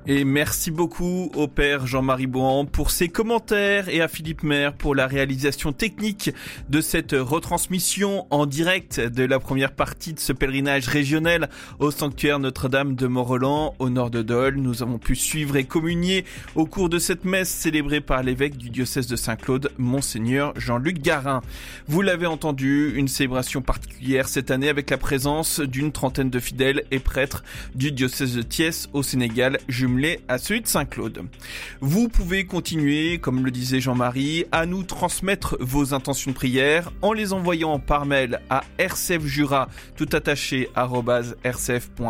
Et merci beaucoup au père Jean-Marie Bohan pour ses commentaires et à Philippe Maire pour la réalisation technique de cette retransmission en direct de la première partie de ce pèlerinage régional au sanctuaire Notre-Dame de Mont-Roland au nord de Dole. Nous avons pu suivre et communier au cours de cette messe célébrée par l'évêque du diocèse de Saint-Claude, Monseigneur Jean-Luc Garin. Vous l'avez entendu, une célébration particulière cette année avec la présence d'une trentaine de fidèles et prêtres du diocèse de Thiès au Sénégal, jumelé à celui de Saint-Claude. Vous pouvez continuer, comme le disait Jean-Marie, à nous transmettre vos intentions de prière en les envoyant par mail à rcfjura, tout attaché, @rcf.fr,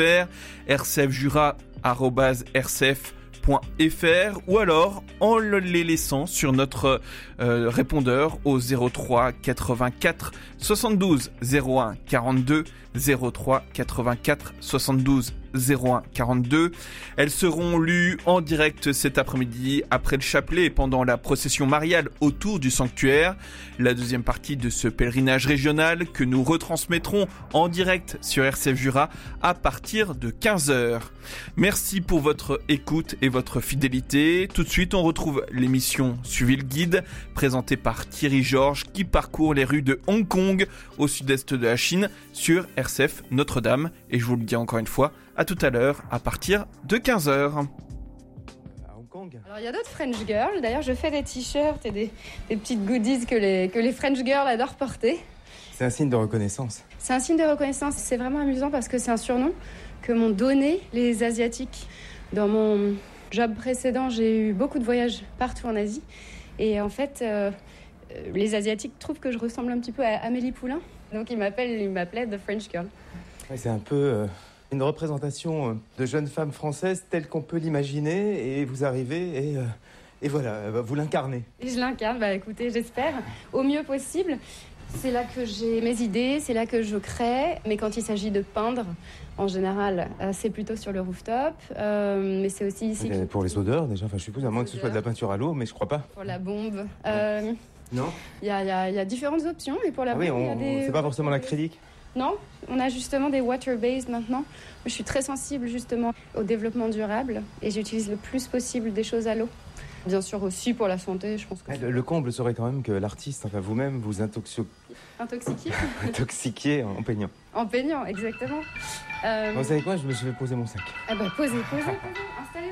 rcfjura@rcf.fr, ou alors en les laissant sur notre répondeur au 03 84 72 01 42, 03 84 72 01 42. Elles seront lues en direct cet après-midi après le chapelet et pendant la procession mariale autour du sanctuaire. La deuxième partie de ce pèlerinage régional que nous retransmettrons en direct sur RCF Jura à partir de 15h. Merci pour votre écoute et votre fidélité. Tout de suite, on retrouve l'émission Suivez le guide, présentée par Thierry Georges, qui parcourt les rues de Hong Kong au sud-est de la Chine sur RCF Notre-Dame. Et je vous le dis encore une fois, à tout à l'heure à partir de 15h. Alors il y a d'autres French Girls, d'ailleurs je fais des t-shirts et des petites goodies que les French Girls adorent porter. C'est un signe de reconnaissance. C'est un signe de reconnaissance, c'est vraiment amusant parce que c'est un surnom que m'ont donné les Asiatiques. Dans mon job précédent, j'ai eu beaucoup de voyages partout en Asie et en fait les Asiatiques trouvent que je ressemble un petit peu à Amélie Poulain, donc ils m'appelaient The French Girl. Ouais, c'est un peu une représentation de jeune femme française telle qu'on peut l'imaginer, et vous arrivez et voilà, vous l'incarnez. Et je l'incarne, écoutez, j'espère, au mieux possible. C'est là que j'ai mes idées, c'est là que je crée, mais quand il s'agit de peindre, en général, c'est plutôt sur le rooftop, mais c'est aussi ici. Pour les odeurs déjà, je suppose, à moins que ce soit de la peinture à l'eau, mais je crois pas. Pour la bombe. Non. Il y a différentes options, et pour la bombe, il y a des... c'est pas forcément l'acrylique. Non, on a justement des water-based maintenant. Je suis très sensible justement au développement durable et j'utilise le plus possible des choses à l'eau. Bien sûr aussi pour la santé, je pense que... Le comble serait quand même que l'artiste, enfin vous-même, vous intoxiquiez en peignant. En peignant, exactement. Vous savez quoi, je vais poser mon sac. Posez, installez.